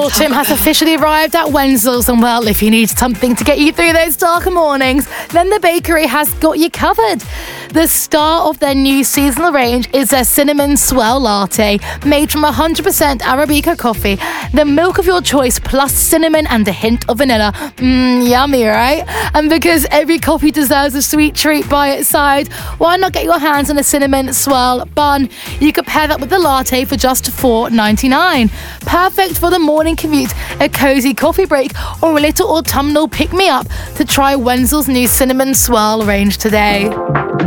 Autumn has officially arrived at Wenzel's, and well, if you need something to get you through those darker mornings, then the bakery has got you covered. The star of their new seasonal range is their cinnamon swirl latte, made from 100% Arabica coffee, the milk of your choice plus cinnamon and a hint of vanilla. Yummy, right? And because every coffee deserves a sweet treat by its side, why not get your hands on a cinnamon swirl bun? You could pair that with the latte for just $4.99. Perfect for the morning commute, a cozy coffee break, or a little autumnal pick-me-up. To try Wenzel's new cinnamon swirl range today.